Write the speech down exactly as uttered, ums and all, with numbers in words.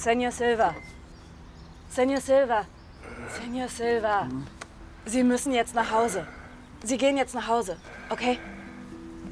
Senor Silva. Senor Silva. Senor Silva. Sie müssen jetzt nach Hause. Sie gehen jetzt nach Hause, okay?